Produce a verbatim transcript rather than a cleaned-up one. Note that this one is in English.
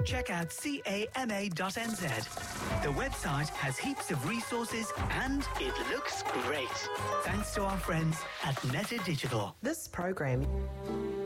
check out cama dot n z. The website has heaps of resources and it looks great. Thanks to our friends at Meta Digital. This program